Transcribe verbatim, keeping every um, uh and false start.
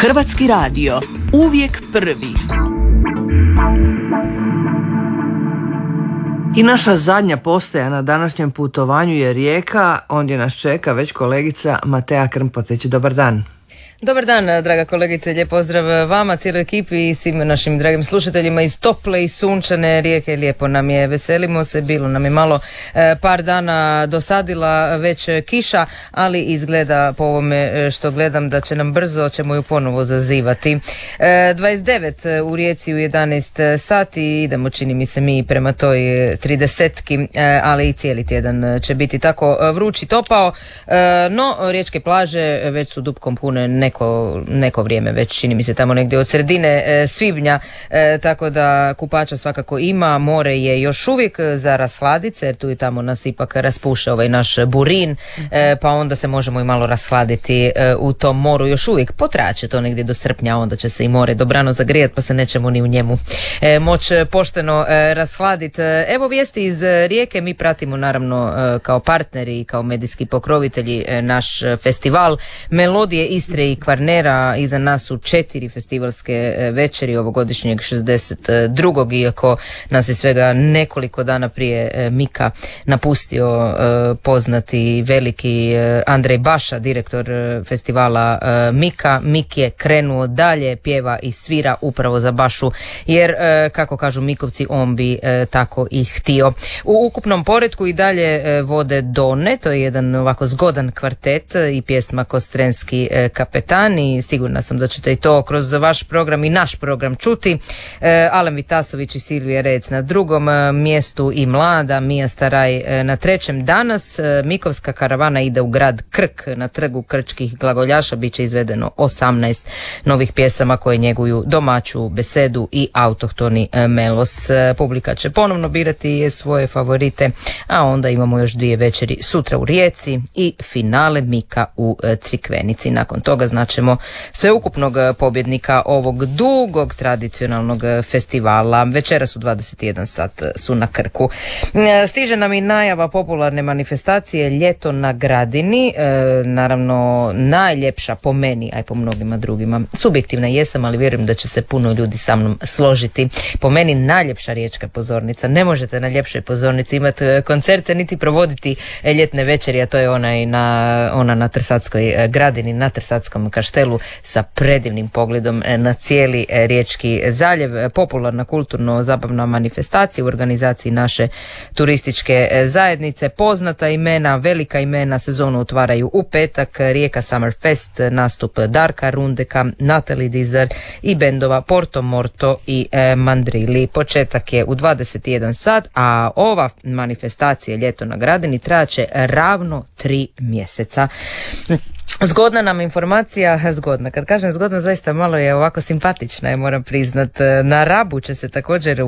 Hrvatski radio, uvijek prvi. I naša zadnja postaja na današnjem putovanju je Rijeka. Ondje nas čeka već kolegica Matea Krmpotić. Dobar dan. Dobar dan, draga kolegice, lijep pozdrav vama, cijeloj ekipi i svim našim dragim slušateljima iz tople i sunčane Rijeke. Lijepo nam je, veselimo se, bilo nam je malo e, par dana dosadila već kiša, ali izgleda po ovome što gledam da će nam brzo, ćemo ju ponovo zazivati. E, dvadeset devet u Rijeci u jedanaest sati, idemo, čini mi se, mi prema toj tridesetki, e, ali i cijeli tjedan će biti tako vrući topao, e, no riječke plaže već su dupkom pune neko Neko, neko vrijeme, već čini mi se tamo negdje od sredine e, svibnja, e, tako da kupača svakako ima. More je još uvijek za rashladice, jer tu i tamo nas ipak raspuše ovaj naš burin, e, pa onda se možemo i malo rashladiti e, u tom moru. Još uvijek potraće to negdje do srpnja, onda će se i more dobrano zagrijati, pa se nećemo ni u njemu e, moći pošteno e, rashladiti. Evo vijesti iz Rijeke, mi pratimo naravno e, kao partneri i kao medijski pokrovitelji e, naš festival Melodije Istre i Kvarnera. Iza nas su četiri festivalske večeri ovogodišnjeg šezdeset drugog iako nas je svega nekoliko dana prije Mika napustio poznati veliki Andrej Baša, direktor festivala Mika. Mik je krenuo dalje, pjeva i svira upravo za Bašu, jer kako kažu Mikovci, on bi tako i htio. U ukupnom poretku i dalje vode Done, to je jedan ovako zgodan kvartet i pjesma Kostrenski kapetan, i sigurna sam da ćete i to kroz vaš program i naš program čuti. E, Alen Vitasović i Silvija Rec na drugom e, mjestu i mlada Mija Staraj e, na trećem. Danas e, Mikovska karavana ide u grad Krk, na trgu krčkih glagoljaša bit će izvedeno osamnaest novih pjesama koje njeguju domaću besedu i autohtoni e, melos. E, publika će ponovno birati svoje favorite, a onda imamo još dvije večeri sutra u Rijeci i finale Mika u e, Crikvenici. Nakon toga značimo sveukupnog pobjednika ovog dugog tradicionalnog festivala. Večeras u dvadeset jedan sat su na Krku. Stiže nam i najava popularne manifestacije Ljeto na Gradini. E, naravno najljepša po meni, a i po mnogima drugima. Subjektivna jesam, ali vjerujem da će se puno ljudi sa mnom složiti. Po meni najljepša riječka pozornica. Ne možete na ljepšoj pozornici imati koncerte niti provoditi ljetne večeri, a to je ona i na, ona na Trsatskoj Gradini, na Trsatskom kaštelu sa predivnim pogledom na cijeli Riječki zaljev. Popularna kulturno-zabavna manifestacija u organizaciji naše turističke zajednice. Poznata imena, velika imena sezonu otvaraju u petak. Rijeka Summer Fest, nastup Darka Rundeka, Natalie Dizar i bendova Porto Morto i Mandrili. Početak je u dvadeset jedan sat, a ova manifestacija Ljeto na Gradini trajaće ravno tri mjeseca. Zgodna nam informacija, zgodna, kad kažem zgodna zaista malo je ovako simpatična, je moram priznat. Na Rabu će se također